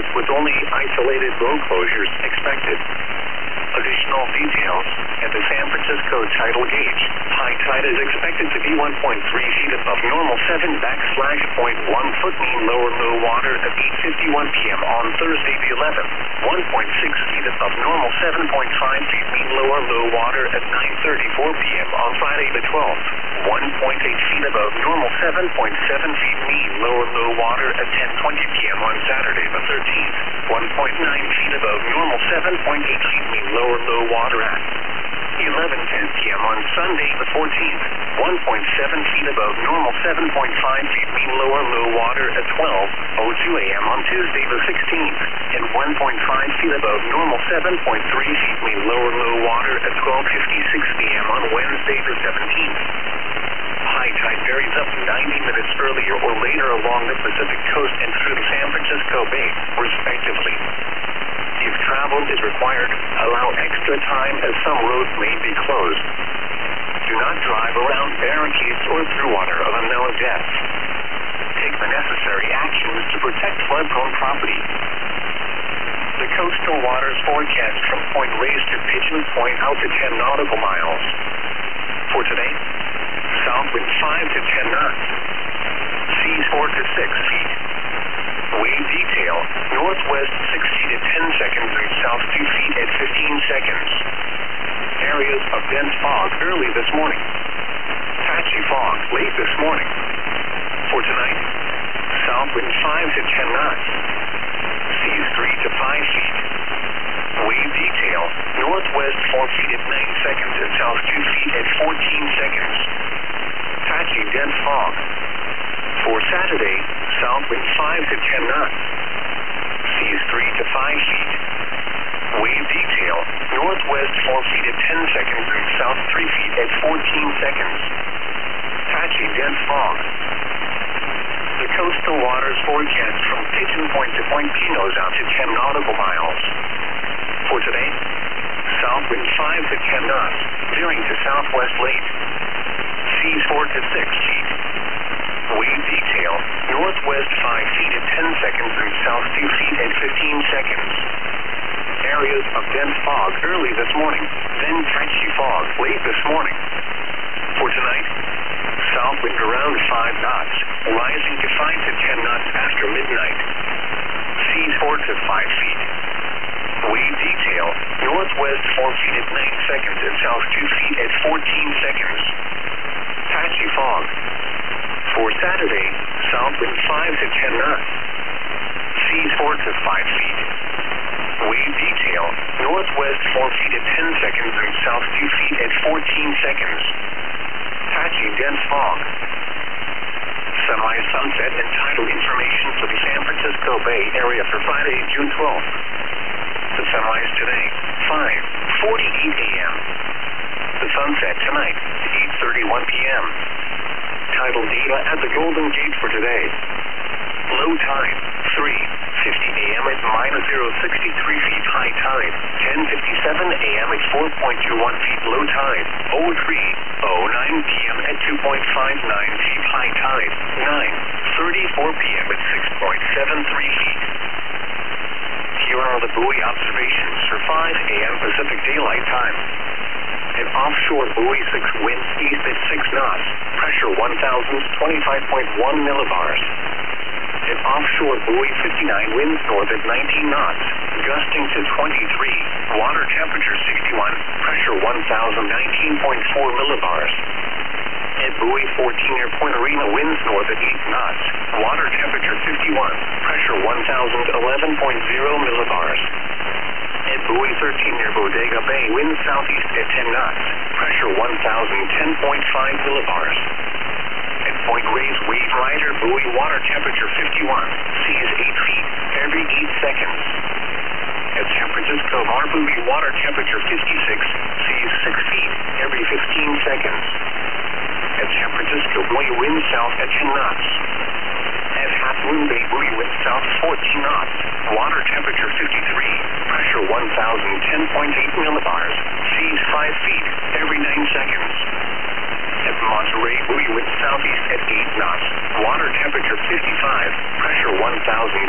closed with only isolated road closures expected. Additional details at the San Francisco tidal gauge. High tide is expected to be 1.3 feet above normal 7 / 0.1 foot mean lower low water at 8:51 p.m. on Thursday the 11th. 1.6 feet above normal 7.5 feet mean lower low water at 9:34 p.m. on Friday the 12th. 1.8 feet above normal 7.7 feet mean lower low water at 10:20 p.m. on Saturday the 13th. 1.9 feet above normal 7.8 feet mean lower low water at 11:10 p.m. on Sunday the 14th. 1.7 feet above normal 7.5 feet mean lower low water at 12:02 a.m. on Tuesday the 16th. And 1.5 feet above normal 7.3 feet mean lower low water at 12:56 p.m. on Wednesday the 17th. High tide varies up to 90 minutes earlier or later along the Pacific coast and through the San Francisco Bay, respectively. If travel is required, allow extra time as some roads may be closed. Do not drive around barricades or through water of unknown depth. Take the necessary actions to protect flood-prone property. The coastal waters forecast from Point Reyes to Pigeon Point out to 10 nautical miles. For today, south wind 5 to 10 knots. Seas 4 to 6 feet. Wave detail, northwest 60 to 10 seconds and south 2 feet at 15 seconds. Areas of dense fog early this morning. Patchy fog late this morning. For tonight, south wind 5 to 10 knots. Seas 3 to 5 feet. Wave detail, northwest 4 feet at 9 seconds and south 2 feet at 14 seconds. Patchy dense fog. For Saturday, south wind 5 to 10 knots. Seas 3 to 5 feet. Wave detail, northwest 4 feet at 10 seconds and south 3 feet at 14 seconds. Patchy dense fog. The coastal waters forecast from Pigeon Point to Point Pinos out to 10 nautical miles. For today, south wind 5 to 10 knots, veering to southwest late. Seas 4 to 6 feet. Wave detail, northwest 5 feet at 10 seconds and south 2 feet at 15 seconds. Areas of dense fog early this morning, then patchy fog late this morning. For tonight, south wind around 5 knots, rising to 5 to 10 knots after midnight. Seas 4 to 5 feet. Wave detail, northwest 4 feet at 9 seconds and south 2 feet at 14 seconds. Patchy fog. For Saturday, south wind 5 to 10 knots. Seas 4 to 5 feet. Wave detail, northwest 4 feet at 10 seconds and south 2 feet at 14 seconds. Patchy dense fog. Semi-sunset and tidal information for the San Francisco Bay Area for Friday, June 12th. The sunrise today, 5:48 a.m. The sunset tonight, 8:31 p.m. Tidal data at the Golden Gate for today. Low tide, 3:50 a.m. at -063 feet high tide. 10:57 a.m. at 4.21 feet low tide. 03:09 p.m. at 2.59 feet high tide. 9:34 p.m. at 6.73 feet. Here are the buoy observations for 5 a.m. Pacific Daylight Time. An offshore buoy 6 winds east at 6 knots, pressure 1,025.1 millibars. An offshore buoy 59 winds north at 19 knots, gusting to 23, water temperature 61, pressure 1,019.4 millibars. At buoy 14 near Point Arena winds north at 8 knots, water temperature 51, pressure 1,011.0 millibars. At buoy 13 near Bodega Bay winds southeast at 10 knots, pressure 1,010.5 millibars. At Point Reyes wave rider buoy water temperature 51, seas 8 feet every 8 seconds. At San Francisco Bar buoy water temperature 56, seas 6 feet every 15 seconds. At San Francisco buoy wind south at 10 knots. At Half Moon Bay buoy wind south 14 knots, water temperature 53, pressure 1,010.8 millibars, seas 5 feet every 9 seconds. At Monterey buoy wind southeast at 8 knots, water temperature 55, pressure 1,010